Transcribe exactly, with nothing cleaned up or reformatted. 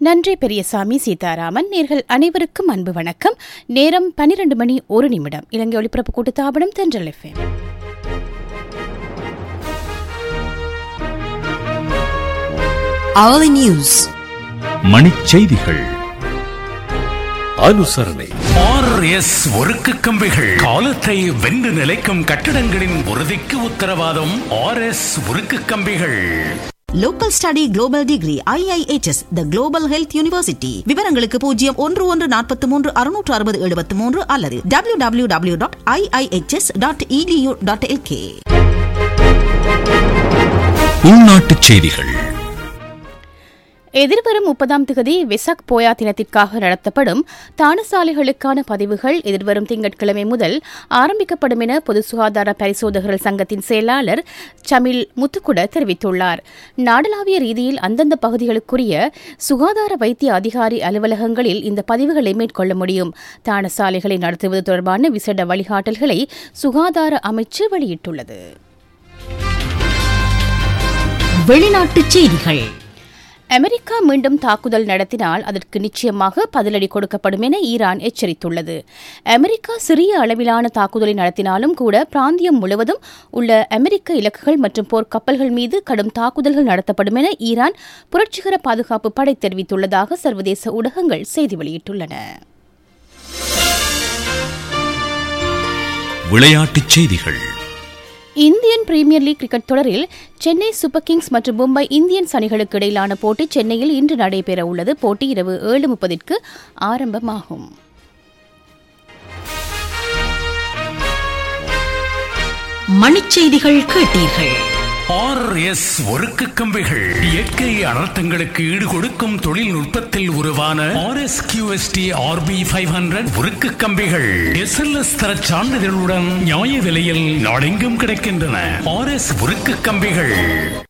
நன்றி பெரியசாமி சீதாராமன். நேர்கள் அனைவருக்கும் அன்பு வணக்கம். நேரம் பனிரெண்டு மணி ஒரு நிமிடம். இலங்கை ஒலிபரப்பு கூட்டுத்தாபனம் தென்றல் எஃப்எம். Hourly News. மணிச்செய்திகள். அனுசரணை. ஆர் எஸ் ஒருக்கு கம்பிகள் காலத்தை வென்று நிலைக்கும் கட்டிடங்களின் உறுதிக்கு உத்தரவாதம். ஆர் எஸ் ஒருக்கு கம்பிகள். Local Study Global Degree I I H S The Global Health University. விவரங்களுக்கு பூஜ்ஜியம் ஒன்று ஒன்று நாற்பத்தி மூன்று அறுநூற்று அறுபது எழுபத்தி மூன்று அல்லது W W W dot I I H S dot E D you dot L K. உள்நாட்டுச் செய்திகள். எதிர்வரும் முப்பதாம் தேதி வெசாக் போயா தினத்திற்காக நடத்தப்படும் தானசாலைகளுக்கான பதிவுகள் எதிர்வரும் திங்கட்கிழமை முதல் ஆரம்பிக்கப்படும் என பொது சுகாதார பரிசோதகர்கள் சங்கத்தின் செயலாளர் சமில் முத்துக்குட தெரிவித்துள்ளார். நாடளாவிய ரீதியில் அந்தந்த பகுதிகளுக்குரிய சுகாதார வைத்திய அதிகாரி அலுவலகங்களில் இந்த பதிவுகளை மேற்கொள்ள முடியும். தானசாலைகளை நடத்துவது தொடர்பான விசேட வழிகாட்டல்களை சுகாதார அமைச்சு வெளியிட்டுள்ளது. வெளிநாட்டுச் செய்திகள். அமெரிக்கா மீண்டும் தாக்குதல் நடத்தினால் அதற்கு நிச்சயமாக பதிலடி கொடுக்கப்படும் என ஈரான் எச்சரித்துள்ளது. அமெரிக்கா சிறிய அளவிலான தாக்குதலை நடத்தினாலும் கூட பிராந்தியம் முழுவதும் உள்ள அமெரிக்க இலக்குகள் மற்றும் போர்க்கப்பல்கள் மீது கடும் தாக்குதல்கள் நடத்தப்படும் என ஈரான் புரட்சிகர பாதுகாப்பு படை தெரிவித்துள்ளதாக சர்வதேச ஊடகங்கள் செய்தி வெளியிட்டுள்ளன. விளையாட்டுச் செய்திகள். இந்தியன் பிரீமியர் லீக் கிரிக்கெட் தொடரில் சென்னை சூப்பர் கிங்ஸ் மற்றும் மும்பை இந்தியன்ஸ் அணிகளுக்கு இடையிலான போட்டி சென்னையில் இன்று நடைபெற உள்ளது. போட்டி இரவு ஏழு முப்பதிற்கு ஆரம்பமாகும். மணிச்செய்திகள் கேட்டீர்கள். ஆர் எஸ் ஒருக்கு கம்பிகள் இயற்கை அனர்த்தங்களுக்கு ஈடு கொடுக்கும் தொழில்நுட்பத்தில் உருவான R S Q S T R B ஐந்து நூறு உருக்கு கம்பிகள் எஸ் எல் எஸ் தர சான்றிதழுடன் நியாய விலையில் நாடெங்கும் கிடைக்கின்றன. ஆர் எஸ் உருக்கு கம்பிகள்.